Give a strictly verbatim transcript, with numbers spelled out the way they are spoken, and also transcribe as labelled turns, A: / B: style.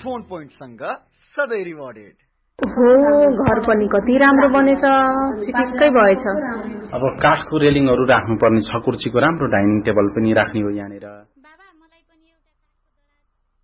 A: Phone पोइन्टसँग सधैँ rewarded.
B: हो घर पनि कति राम्रो बनेछ, छिटिक्कै भएछ।
C: अब काठको रेलिङहरू राख्नुपर्ने छ, कुर्सीको राम्रो डाइनिङ टेबल पनि राख्ने हो यहाँनिर।